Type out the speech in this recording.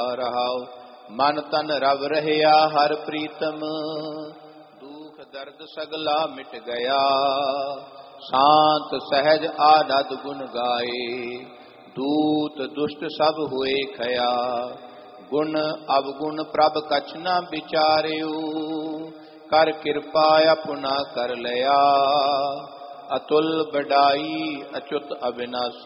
ਰਹਾਉ। ਮਨ ਤਨ ਰਵ ਰਹਿਆ ਹਰ ਪ੍ਰੀਤਮ, ਦੁਖ ਦਰਦ ਸਗਲਾ ਮਿਟ ਗਿਆ। ਸ਼ਾਂਤ ਸਹਿਜ ਆਨੰਦ ਗੁਣ ਗਾਏ, ਦੂਤ ਦੁਸ਼ਟ ਸਭ ਹੋਏ ਖਇਆ। ਗੁਣ ਅਵਗੁਣ ਪ੍ਰਭ ਕਛ ਨ ਵਿਚਾਰਿਓ, ਕਰ ਕਿਰਪਾ ਆਪਣਾ ਕਰ ਲਿਆ। ਅਤੁਲ ਬਡਾਈ ਅਚੁੱਤ ਅਬਿਨਾਸੀ,